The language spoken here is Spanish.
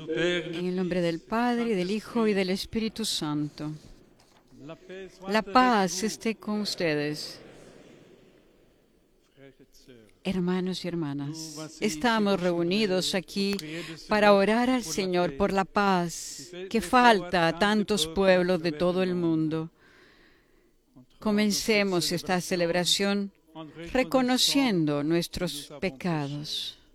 En el nombre del Padre, y del Hijo, y del Espíritu Santo. La paz esté con ustedes. Hermanos y hermanas, estamos reunidos aquí para orar al Señor por la paz que falta a tantos pueblos de todo el mundo. Comencemos esta celebración reconociendo nuestros pecados.